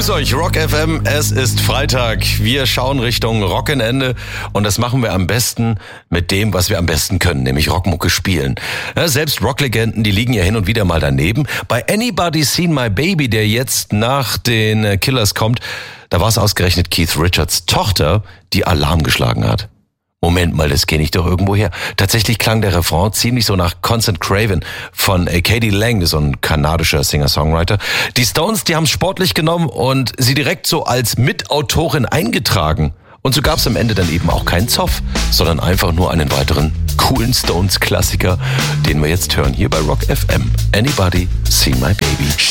Grüß euch, Rock FM, es ist Freitag. Wir schauen Richtung Rock'n'Ende und das machen wir am besten mit dem, was wir am besten können, nämlich Rockmucke spielen. Ja, selbst Rocklegenden, die liegen ja hin und wieder mal daneben. Bei Anybody Seen My Baby, der jetzt nach den Killers kommt, da war es ausgerechnet Keith Richards Tochter, die Alarm geschlagen hat. Moment mal, das kenne ich doch irgendwo her. Tatsächlich klang der Refrain ziemlich so nach Constant Craven von K.D. Lang, das ist so ein kanadischer Singer-Songwriter. Die Stones, die haben es sportlich genommen und sie direkt so als Mitautorin eingetragen. Und so gab es am Ende dann eben auch keinen Zoff, sondern einfach nur einen weiteren coolen Stones-Klassiker, den wir jetzt hören hier bei Rock FM. Anybody Seen My Baby?